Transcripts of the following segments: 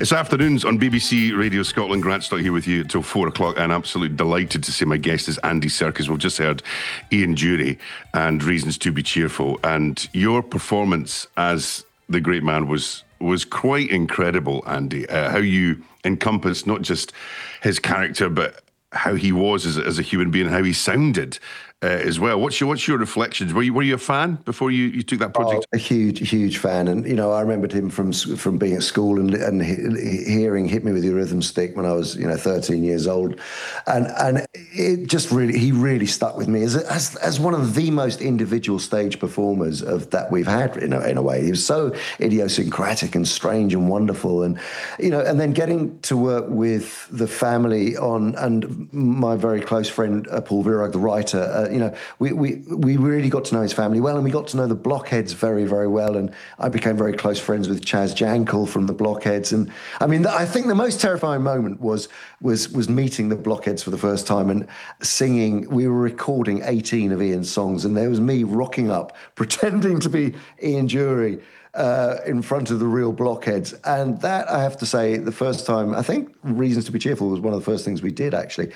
It's afternoons on BBC Radio Scotland. Grant Stock here with you until 4 o'clock, and absolutely delighted to say my guest is Andy Serkis. We've just heard Ian Dury and Reasons to Be Cheerful, and your performance as the great man was quite incredible, Andy. How you encompassed not just his character, but how he was as a human being, how he sounded as well. What's your reflections? Were you a fan before you took that project? A huge fan, and I remembered him from being at school and hearing "Hit Me with Your Rhythm Stick" when I was 13 years old, and it just he really stuck with me as one of the most individual stage performers that we've had in a way. He was so idiosyncratic and strange and wonderful, and then getting to work with the family and my very close friend Paul Virag, the writer. We really got to know his family well, and we got to know the Blockheads very, very well. And I became very close friends with Chaz Jankel from the Blockheads. And I mean, I think the most terrifying moment was meeting the Blockheads for the first time and singing. We were recording 18 of Ian's songs, and there was me rocking up, pretending to be Ian Dury in front of the real Blockheads. And that, I have to say, the first time, I think Reasons to Be Cheerful was one of the first things we did, actually.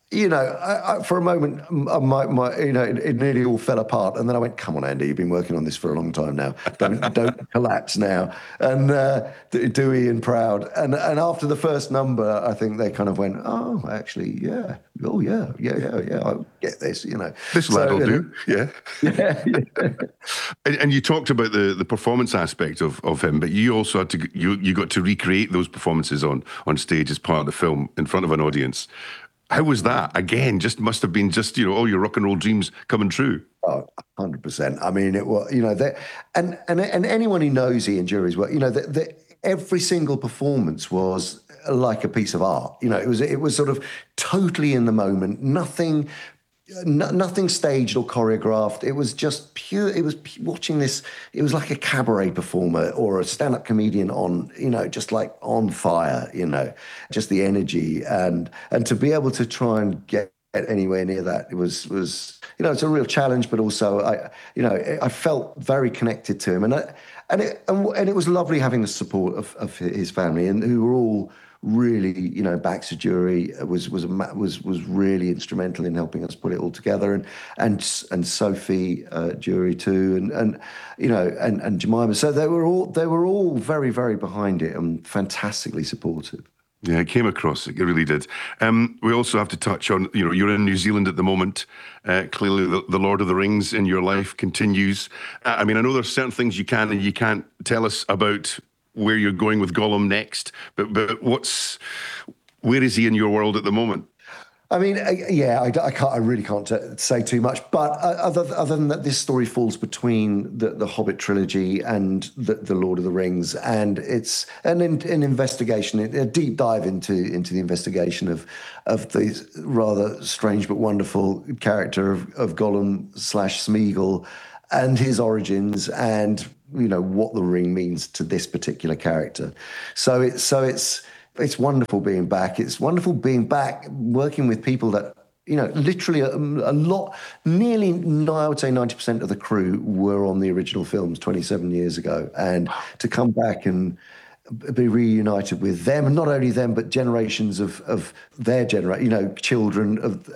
I, for a moment, it nearly all fell apart, and then I went, "Come on, Andy, you've been working on this for a long time now. Don't collapse now." And do Ian proud. And after the first number, I think they kind of went, "Oh, actually, yeah, oh yeah, I get this." This lad will do, yeah. Yeah. And you talked about the performance aspect of him, but you also had to you got to recreate those performances on stage as part of the film in front of an audience. How was that? Again, must have been all your rock and roll dreams coming true. Oh, 100%. I mean, it was, and anyone who knows Ian Dury's work, every single performance was like a piece of art. It was sort of totally in the moment, nothing staged or choreographed. It was just pure. It was watching this. It was like a cabaret performer or a stand-up comedian on, just like on fire. Just the energy and to be able to try and get anywhere near that. It was it's a real challenge, but also I felt very connected to him, and it was lovely having the support of his family, and who were all really, Baxter Dury was really instrumental in helping us put it all together, and Sophie Dury too, and Jemima. So they were all very, very behind it and fantastically supportive. Yeah, it came across. It really did. We also have to touch on, you're in New Zealand at the moment. Clearly, the Lord of the Rings in your life continues. I know there's certain things you can and you can't tell us about where you're going with Gollum next, but where is he in your world at the moment? I mean, I really can't say too much, but other than that, this story falls between the Hobbit trilogy and the Lord of the Rings, and it's an investigation, a deep dive into the investigation of the rather strange but wonderful character of Gollum / Smeagol and his origins, and what the ring means to this particular character. So it's wonderful being back. It's wonderful being back working with people that, literally a lot, nearly, I would say 90% of the crew were on the original films 27 years ago. And to come back and be reunited with them, and not only them, but generations of their generation, children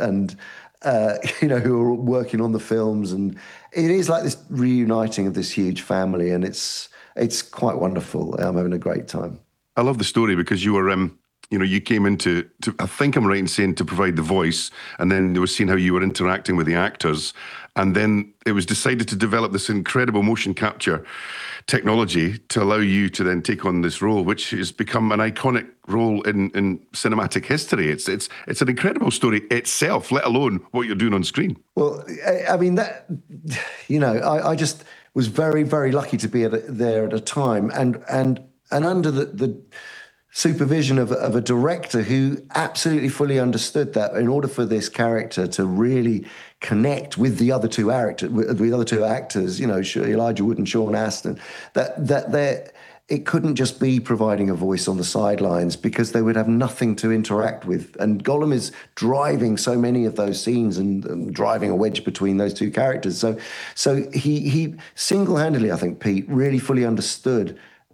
who are working on the films. And it is like this reuniting of this huge family, and it's quite wonderful. I'm having a great time. I love the story because you were, you came into, I think I'm right in saying, to provide the voice, and then they were seeing how you were interacting with the actors, and then it was decided to develop this incredible motion capture technology to allow you to then take on this role, which has become an iconic role in cinematic history. It's an incredible story itself, let alone what you're doing on screen. Well, I mean, that, I just was very, very lucky to be there at a time, and under the supervision of a director who absolutely fully understood that in order for this character to really connect with the other two actors, Elijah Wood and Sean Astin, that it couldn't just be providing a voice on the sidelines, because they would have nothing to interact with. And Gollum is driving so many of those scenes and driving a wedge between those two characters. So he single-handedly, I think, Pete, really fully understood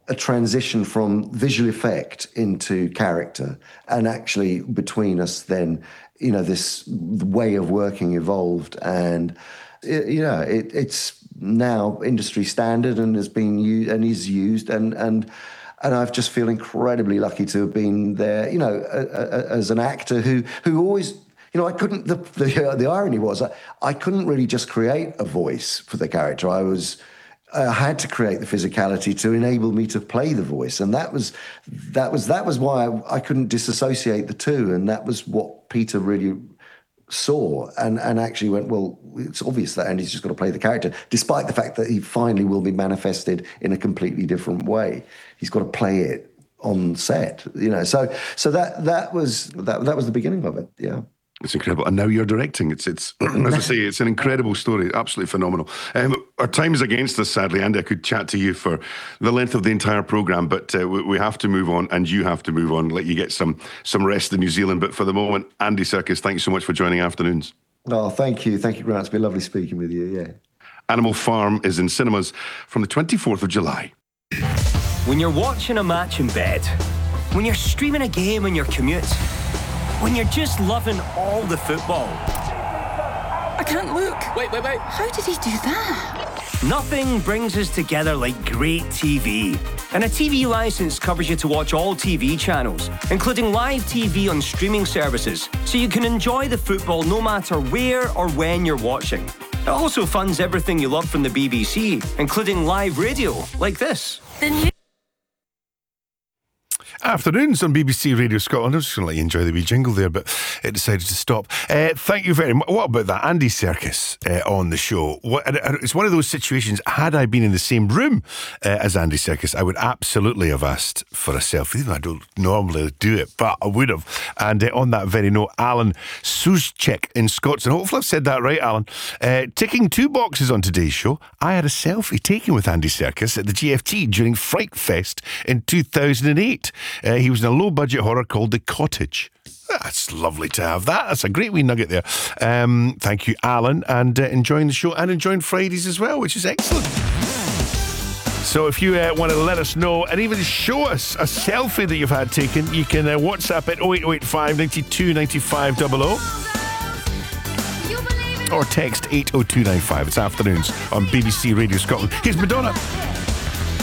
a transition from visual effect into character, and actually between us then, this way of working evolved, and it's now industry standard and has been used and is used, and I just feel incredibly lucky to have been there, as an actor who always, I couldn't, the irony was I couldn't really just create a voice for the character. I had to create the physicality to enable me to play the voice, and that was why I couldn't disassociate the two, and that was what Peter really saw and actually went, well, it's obvious that Andy's just got to play the character, despite the fact that he finally will be manifested in a completely different way. He's got to play it on set, So that was the beginning of it. Yeah. It's incredible. And now you're directing. It's as I say, it's an incredible story. Absolutely phenomenal. Our time is against us, sadly. Andy, I could chat to you for the length of the entire programme, but we have to move on, and you have to move on, let you get some rest in New Zealand. But for the moment, Andy Serkis, thank you so much for joining Afternoons. Oh, thank you. Thank you, Grant. It's been lovely speaking with you, yeah. Animal Farm is in cinemas from the 24th of July. When you're watching a match in bed, when you're streaming a game on your commute, when you're just loving all the football. I can't look. Wait. How did he do that? Nothing brings us together like great TV. And a TV licence covers you to watch all TV channels, including live TV on streaming services, so you can enjoy the football no matter where or when you're watching. It also funds everything you love from the BBC, including live radio, like this. Afternoons on BBC Radio Scotland. I was just going to let you enjoy the wee jingle there, but it decided to stop. Thank you very much. What about that? Andy Serkis on the show. It's one of those situations, had I been in the same room as Andy Serkis, I would absolutely have asked for a selfie. I don't normally do it, but I would have. And on that very note, Alan Suzcek in Scotland, hopefully I've said that right, Alan, ticking 2 boxes on today's show. I had a selfie taken with Andy Serkis at the GFT during Fright Fest in 2008. He was in a low-budget horror called The Cottage. That's lovely to have that. That's a great wee nugget there. Thank you, Alan, and enjoying the show and enjoying Fridays as well, which is excellent. So if you want to let us know and even show us a selfie that you've had taken, you can WhatsApp at 08085 92 95 00 or text 80295. It's Afternoons on BBC Radio Scotland. Here's Madonna.